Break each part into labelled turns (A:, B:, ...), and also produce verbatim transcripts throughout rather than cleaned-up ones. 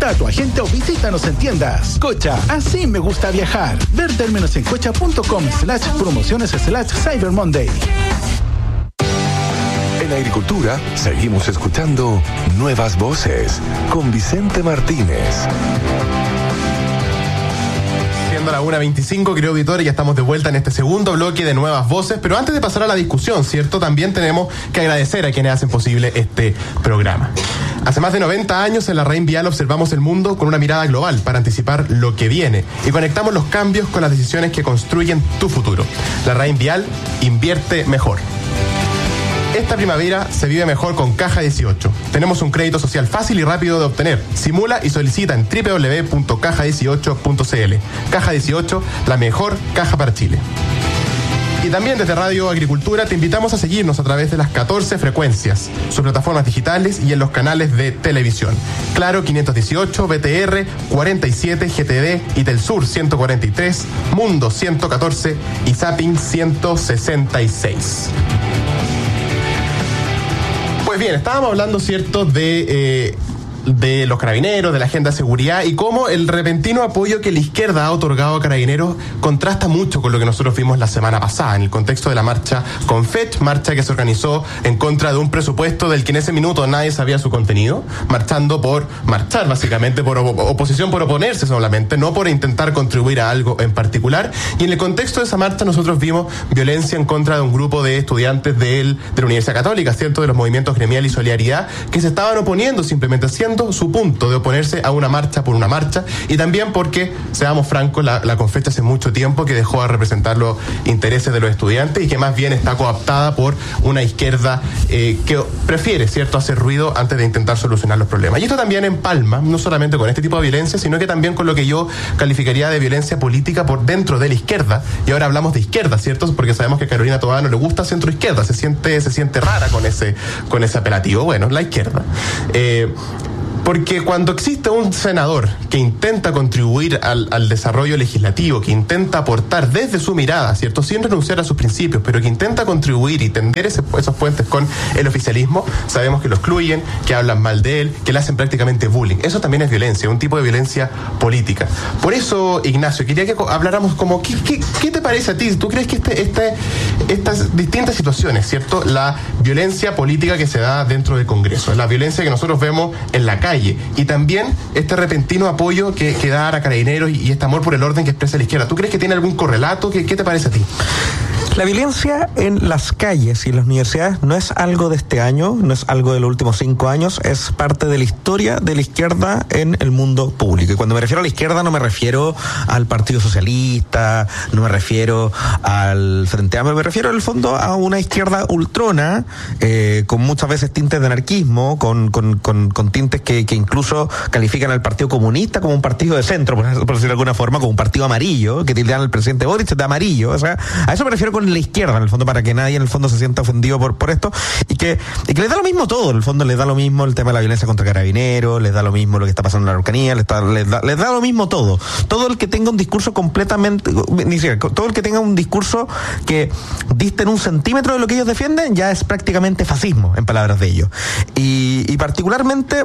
A: Contacta a tu agente o visítanos en tiendas. Cocha, así me gusta viajar. Ver términos en cocha.com slash promociones slash Cyber Monday.
B: En Agricultura seguimos escuchando Nuevas Voces con Vicente Martínez.
C: A la una veinticinco, querido auditores, ya estamos de vuelta en este segundo bloque de Nuevas Voces, pero antes de pasar a la discusión, ¿cierto? También tenemos que agradecer a quienes hacen posible este programa. Hace más de noventa años en la Rain Vial observamos el mundo con una mirada global para anticipar lo que viene y conectamos los cambios con las decisiones que construyen tu futuro. La Rain Vial invierte mejor. Esta primavera se vive mejor con Caja dieciocho. Tenemos un crédito social fácil y rápido de obtener. Simula y solicita en doble u doble u doble u punto caja dieciocho punto c l. Caja dieciocho, la mejor caja para Chile. Y también desde Radio Agricultura te invitamos a seguirnos a través de las catorce frecuencias, sus plataformas digitales y en los canales de televisión. Claro quinientos dieciocho, B T R cuarenta y siete, G T D y Telsur ciento cuarenta y tres, Mundo ciento catorce y Zapping ciento sesenta y seis. Pues bien, estábamos hablando, ¿cierto?, de, eh, de los carabineros, de la agenda de seguridad y cómo el repentino apoyo que la izquierda ha otorgado a carabineros contrasta mucho con lo que nosotros vimos la semana pasada en el contexto de la marcha Confech, marcha que se organizó en contra de un presupuesto del que en ese minuto nadie sabía su contenido, marchando por marchar básicamente, por op- oposición por oponerse solamente, no por intentar contribuir a algo en particular. Y en el contexto de esa marcha nosotros vimos violencia en contra de un grupo de estudiantes del, de la Universidad Católica, ¿cierto?, de los movimientos gremial y solidaridad, que se estaban oponiendo, simplemente haciendo su punto de oponerse a una marcha por una marcha, y también porque, seamos francos, la, la Confech hace mucho tiempo que dejó de representar los intereses de los estudiantes y que más bien está cooptada por una izquierda eh, que prefiere, ¿cierto?, hacer ruido antes de intentar solucionar los problemas. Y esto también empalma, no solamente con este tipo de violencia, sino que también con lo que yo calificaría de violencia política por dentro de la izquierda. Y ahora hablamos de izquierda, ¿cierto?, porque sabemos que a Carolina Toá no le gusta centro izquierda, se siente, se siente rara con ese, con ese apelativo. Bueno, la izquierda. Eh, Porque cuando existe un senador que intenta contribuir al, al desarrollo legislativo, que intenta aportar desde su mirada, ¿cierto?, sin renunciar a sus principios, pero que intenta contribuir y tender ese, esos puentes con el oficialismo, sabemos que lo excluyen, que hablan mal de él, que le hacen prácticamente bullying. Eso también es violencia, un tipo de violencia política. Por eso, Ignacio, quería que habláramos como, ¿qué, qué, qué te parece a ti? ¿Tú crees que este, este, estas distintas situaciones, ¿cierto?, la violencia política que se da dentro del Congreso, la violencia que nosotros vemos en la calle, y también este repentino apoyo que, que da a Carabineros y, y este amor por el orden que expresa la izquierda, ¿tú crees que tiene algún correlato? ¿Qué, qué te parece a ti?
D: La violencia en las calles y en las universidades no es algo de este año, no es algo de los últimos cinco años, es parte de la historia de la izquierda en el mundo público. Y cuando me refiero a la izquierda no me refiero al Partido Socialista, no me refiero al Frente Amplio, me refiero en el fondo a una izquierda ultrona, eh, con muchas veces tintes de anarquismo, con, con, con, con tintes que, que incluso califican al Partido Comunista como un partido de centro, por, por decirlo de alguna forma, como un partido amarillo, que tildan al presidente Boric de amarillo. O sea, a eso me refiero con la izquierda, en el fondo, para que nadie en el fondo se sienta ofendido por, por esto, y que, y que les da lo mismo todo, en el fondo les da lo mismo el tema de la violencia contra Carabineros, les da lo mismo lo que está pasando en la Araucanía, les, da, les, da, les da lo mismo todo. Todo el que tenga un discurso completamente, ni siquiera, todo el que tenga un discurso que diste en un centímetro de lo que ellos defienden, ya es prácticamente fascismo, en palabras de ellos. Y, y particularmente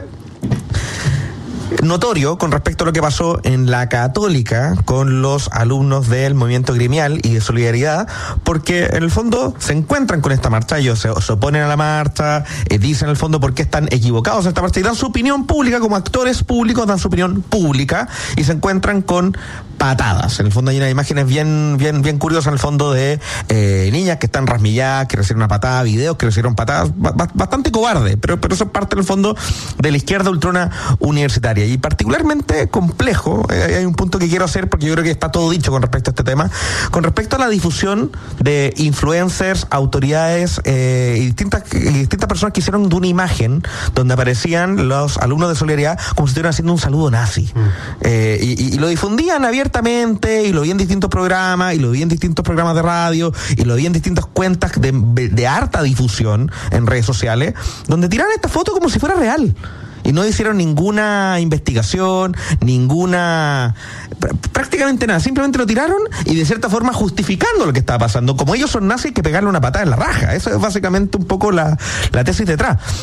D: notorio con respecto a lo que pasó en la Católica con los alumnos del movimiento gremial y de solidaridad, porque en el fondo se encuentran con esta marcha, ellos se, se oponen a la marcha, eh, dicen en el fondo por qué están equivocados en esta marcha y dan su opinión pública, como actores públicos dan su opinión pública, y se encuentran con patadas. En el fondo hay unas imágenes bien, bien, bien curiosas en el fondo de eh, niñas que están rasmilladas, que reciben una patada, videos que recibieron patadas, ba- bastante cobarde, pero, pero eso es parte en el fondo de la izquierda ultrona universitaria. Y particularmente complejo, eh, hay un punto que quiero hacer porque yo creo que está todo dicho con respecto a este tema, con respecto a la difusión de influencers, autoridades eh, y distintas, y distintas personas que hicieron de una imagen donde aparecían los alumnos de solidaridad como si estuvieran haciendo un saludo nazi. Mm. Eh, y, y lo difundían abiertamente, y lo vi en distintos programas, y lo vi en distintos programas de radio, y lo vi en distintas cuentas de, de harta difusión en redes sociales, donde tiraron esta foto como si fuera real. Y no hicieron ninguna investigación, ninguna, prácticamente nada, simplemente lo tiraron y de cierta forma justificando lo que estaba pasando. Como ellos son nazis, hay que pegarle una patada en la raja. Eso es básicamente un poco la, la tesis detrás.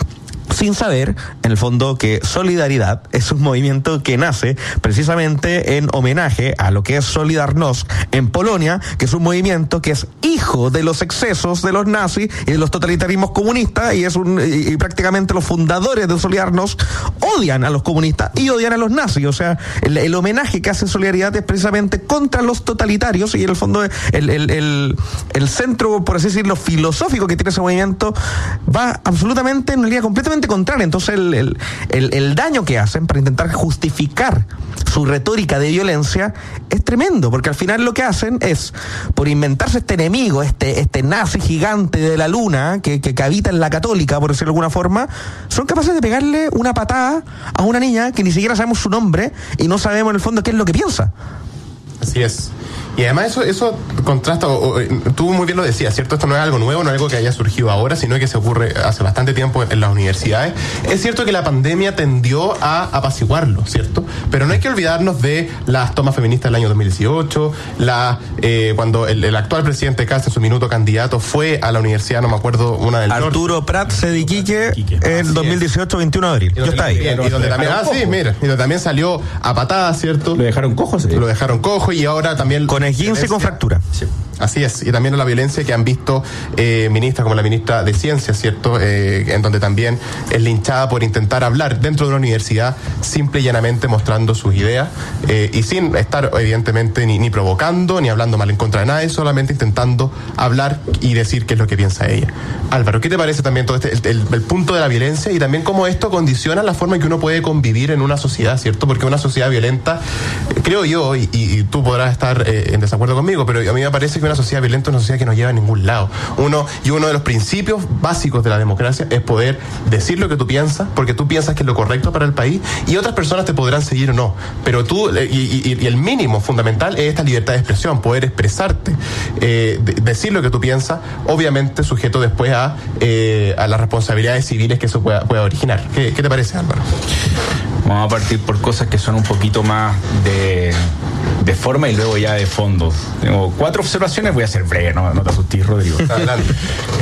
D: sin saber, en el fondo, que Solidaridad es un movimiento que nace precisamente en homenaje a lo que es Solidarność en Polonia, que es un movimiento que es hijo de los excesos de los nazis y de los totalitarismos comunistas, y es un y, y prácticamente los fundadores de Solidarność odian a los comunistas y odian a los nazis. O sea, el, el homenaje que hace Solidaridad es precisamente contra los totalitarios, y en el fondo el, el, el, el centro, por así decirlo, filosófico que tiene ese movimiento va absolutamente en una línea completamente contraria. Entonces el, el, el, el daño que hacen para intentar justificar su retórica de violencia es tremendo, porque al final lo que hacen es, por inventarse este enemigo, este, este nazi gigante de la luna que, que, que habita en la Católica, por decirlo de alguna forma, son capaces de pegarle una patada a una niña que ni siquiera sabemos su nombre y no sabemos en el fondo qué es lo que piensa.
C: Así es. Y además eso eso contrasta, o, o, tú muy bien lo decías, ¿cierto? Esto no es algo nuevo, no es algo que haya surgido ahora, sino que se ocurre hace bastante tiempo en las universidades. Es cierto que la pandemia tendió a apaciguarlo, ¿cierto? Pero no hay que olvidarnos de las tomas feministas del año dos mil dieciocho, la, eh, cuando el, el actual presidente Kast, en su minuto candidato, fue a la universidad, no me acuerdo, una del
D: Arturo
C: norte.
D: Prats de Iquique, el dos mil dieciocho, veintiuno de abril. Yo estaba ahí.
C: Y donde también, ah, sí, mira, y donde también salió a patadas, ¿cierto?
E: Lo dejaron cojo, sí.
C: Lo dejaron cojo, y ahora también...
D: Con esguince y con fractura.
C: Sí. Así es, y también la violencia que han visto eh, ministras como la ministra de Ciencias, ¿cierto? Eh, en donde también es linchada por intentar hablar dentro de una universidad, simple y llanamente mostrando sus ideas, eh, y sin estar evidentemente ni, ni provocando, ni hablando mal en contra de nadie, solamente intentando hablar y decir qué es lo que piensa ella. Álvaro, ¿qué te parece también todo este, el, el, el punto de la violencia y también cómo esto condiciona la forma en que uno puede convivir en una sociedad, ¿cierto? Porque una sociedad violenta, creo yo, y, y, y tú podrás estar eh, en desacuerdo conmigo, pero a mí me parece que una sociedad violenta es una sociedad que no lleva a ningún lado. Uno, y uno de los principios básicos de la democracia es poder decir lo que tú piensas, porque tú piensas que es lo correcto para el país, y otras personas te podrán seguir o no. Pero tú, y, y, y el mínimo fundamental es esta libertad de expresión, poder expresarte, eh, de, decir lo que tú piensas, obviamente sujeto después a, eh, a las responsabilidades civiles que eso pueda, pueda originar. ¿Qué, ¿Qué te parece, Álvaro?
E: Vamos a partir por cosas que son un poquito más de, de forma y luego ya de fondo. Tengo cuatro observaciones, voy a ser breve, no, no te asustes, Rodrigo.
C: Adelante.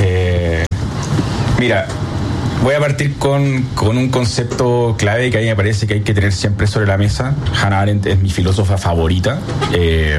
E: eh, mira, voy a partir con, con un concepto clave que a mí me parece que hay que tener siempre sobre la mesa. Hannah Arendt es mi filósofa favorita. Eh,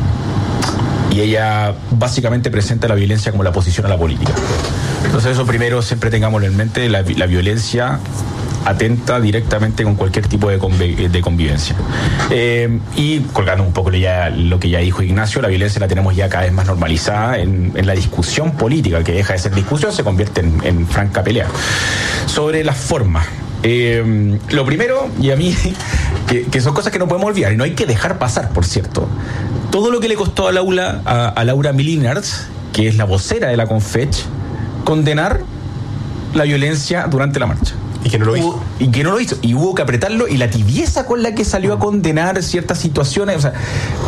E: y ella básicamente presenta la violencia como la oposición a la política. Entonces eso primero siempre tengámoslo en mente, la, la violencia atenta directamente con cualquier tipo de, conv- de convivencia. Eh, y colgando un poco ya, lo que ya dijo Ignacio, la violencia la tenemos ya cada vez más normalizada en, en la discusión política, que deja de ser discusión, se convierte en, en franca pelea. Sobre las formas. Eh, lo primero, y a mí, que, que son cosas que no podemos olvidar, y no hay que dejar pasar, por cierto, todo lo que le costó a Laura, a, a Laura Milinartz, que es la vocera de la Confech, condenar la violencia durante la marcha.
C: Y que no lo hizo.
E: Hubo, y que no lo hizo. Y hubo que apretarlo, y la tibieza con la que salió a condenar ciertas situaciones, o sea,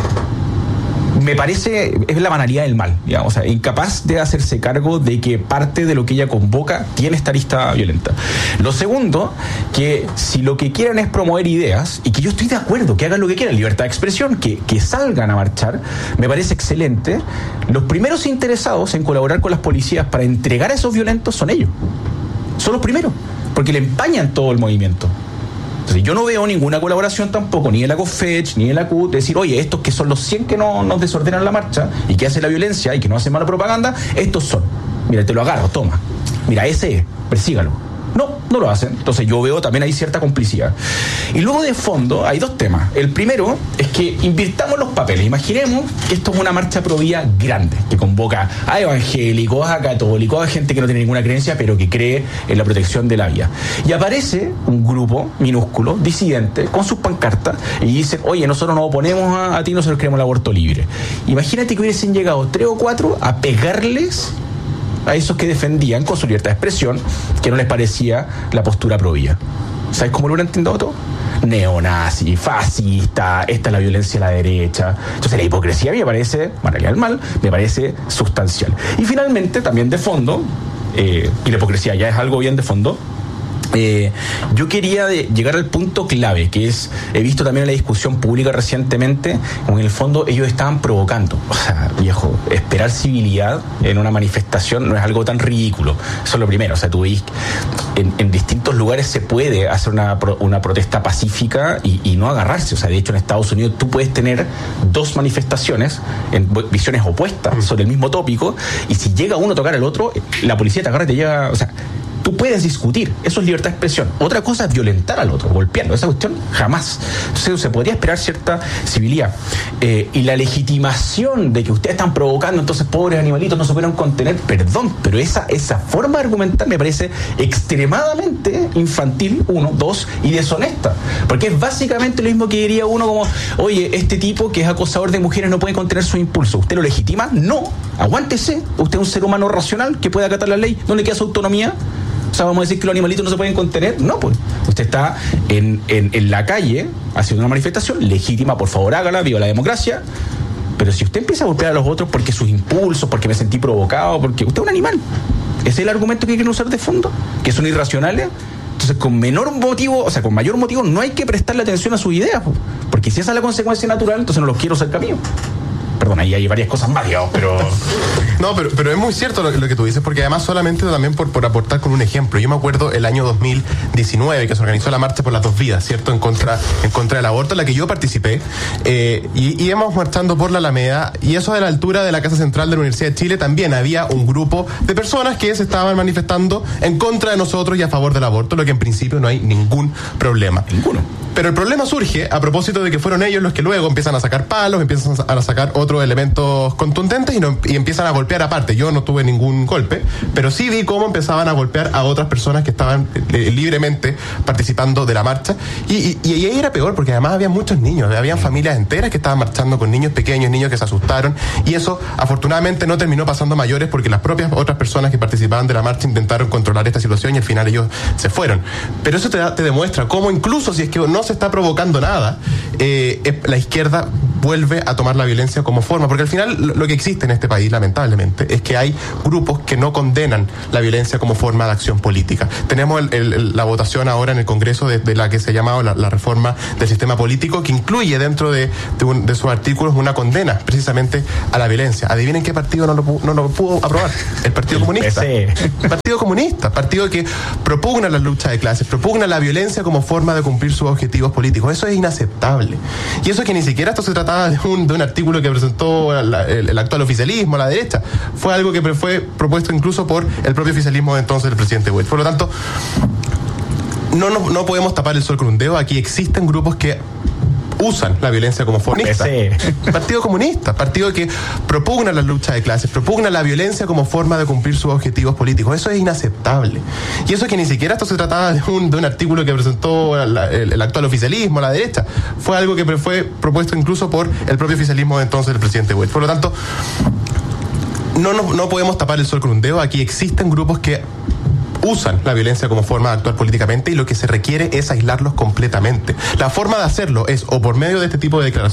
E: me parece, es la banalidad del mal, digamos, o sea, incapaz de hacerse cargo de que parte de lo que ella convoca tiene esta lista violenta. Lo segundo, que si lo que quieren es promover ideas, y que yo estoy de acuerdo, que hagan lo que quieran, libertad de expresión, que, que salgan a marchar, me parece excelente. Los primeros interesados en colaborar con las policías para entregar a esos violentos son ellos. Son los primeros, porque le empañan todo el movimiento. Entonces, yo no veo ninguna colaboración tampoco, ni de la COFECH, ni de la C U T, decir, oye, estos que son los cien que no nos desordenan la marcha y que hacen la violencia y que no hacen mala propaganda, estos son. Mira, te lo agarro, toma. Mira, ese es, persígalo. No, no lo hacen. Entonces yo veo también hay cierta complicidad. Y luego de fondo hay dos temas. El primero es que invirtamos los papeles. Imaginemos que esto es una marcha pro vida grande, que convoca a evangélicos, a católicos, a gente que no tiene ninguna creencia, pero que cree en la protección de la vida. Y aparece un grupo minúsculo, disidente, con sus pancartas, y dice, oye, nosotros nos oponemos a, a ti, nosotros queremos el aborto libre. Imagínate que hubiesen llegado tres o cuatro a pegarles a esos que defendían con su libertad de expresión que no les parecía la postura pro vida. ¿Sabes cómo lo hubieran entendido todo? Neonazi, fascista, esta es la violencia de la derecha. Entonces la hipocresía a mí me parece, en realidad el mal, me parece sustancial. Y finalmente, también de fondo, eh, y la hipocresía ya es algo bien de fondo, Eh, yo quería de llegar al punto clave, que es, he visto también en la discusión pública recientemente, como en el fondo ellos estaban provocando. O sea, viejo, esperar civilidad en una manifestación no es algo tan ridículo. Eso es lo primero. O sea, tú veis, en, en distintos lugares se puede hacer una, una protesta pacífica y, y no agarrarse. O sea, de hecho en Estados Unidos tú puedes tener dos manifestaciones en visiones opuestas sobre el mismo tópico, y si llega uno a tocar al otro, la policía te agarra y te lleva. O sea, tú puedes discutir, eso es libertad de expresión. Otra cosa es violentar al otro, golpearlo. Esa cuestión jamás. Entonces se podría esperar cierta civilidad. Eh, y la legitimación de que ustedes están provocando, entonces pobres animalitos no se pudieron contener, perdón, pero esa, esa forma de argumentar me parece extremadamente infantil, uno, dos, y deshonesta. Porque es básicamente lo mismo que diría uno como, oye, este tipo que es acosador de mujeres no puede contener su impulso. ¿Usted lo legitima? No. Aguántese. Usted es un ser humano racional que puede acatar la ley. ¿No le queda su autonomía? O sea, vamos a decir que los animalitos no se pueden contener. No, pues usted está en, en, en la calle haciendo una manifestación legítima, por favor hágala, viva la democracia. Pero si usted empieza a golpear a los otros porque sus impulsos, porque me sentí provocado, porque usted es un animal, ese es el argumento que quieren usar de fondo, que son irracionales. Entonces, con menor motivo, o sea, con mayor motivo, no hay que prestarle atención a sus ideas, porque si esa es la consecuencia natural, entonces no los quiero cerca mío. Perdón, ahí hay varias cosas más, digamos, pero...
C: No, pero, pero es muy cierto lo, lo que tú dices, porque además solamente también por, por aportar con un ejemplo. Yo me acuerdo el año dos mil diecinueve que se organizó la marcha por las dos vidas, ¿cierto? En contra, en contra del aborto, en la que yo participé, eh, y, y íbamos marchando por la Alameda, y eso a la altura de la Casa Central de la Universidad de Chile también había un grupo de personas que se estaban manifestando en contra de nosotros y a favor del aborto, lo que en principio no hay ningún problema.
E: Ninguno.
C: Pero el problema surge a propósito de que fueron ellos los que luego empiezan a sacar palos, empiezan a sacar otros elementos contundentes y, no, y empiezan a golpear aparte. Yo no tuve ningún golpe, pero sí vi cómo empezaban a golpear a otras personas que estaban eh, libremente participando de la marcha. Y, y, y ahí era peor, porque además había muchos niños, había familias enteras que estaban marchando con niños pequeños, niños que se asustaron, y eso afortunadamente no terminó pasando a mayores, porque las propias otras personas que participaban de la marcha intentaron controlar esta situación y al final ellos se fueron. Pero eso te, da, te demuestra cómo incluso si es que no se está provocando nada, eh, la izquierda vuelve a tomar la violencia como forma, porque al final lo que existe en este país, lamentablemente, es que hay grupos que no condenan la violencia como forma de acción política. Tenemos el, el, la votación ahora en el Congreso de, de la que se ha llamado la, la reforma del sistema político, que incluye dentro de, de, un, de sus artículos una condena precisamente a la violencia. Adivinen qué partido no lo, no lo pudo aprobar. El Partido Comunista. El Partido Comunista, partido que propugna la lucha de clases, propugna la violencia como forma de cumplir sus objetivos políticos. Eso es inaceptable. Y eso que ni siquiera esto se trataba de un, de un artículo que presentó la, el, el actual oficialismo, la derecha. Fue algo que fue propuesto incluso por el propio oficialismo de entonces del presidente Boric. Por lo tanto, no, no, no podemos tapar el sol con un dedo. Aquí existen grupos que usan la violencia como forma. Partido Comunista, partido que propugna la lucha de clases, propugna la violencia como forma de cumplir sus objetivos políticos. Eso es inaceptable. Y eso que ni siquiera esto se trataba de un, de un artículo que presentó la, el, el actual oficialismo, la derecha. Fue algo que fue propuesto incluso por el propio oficialismo de entonces del presidente Boric. Por lo tanto, no, no, no podemos tapar el sol con un dedo. Aquí existen grupos que usan la violencia como forma de actuar políticamente y lo que se requiere es aislarlos completamente. La forma de hacerlo es o por medio de este tipo de declaraciones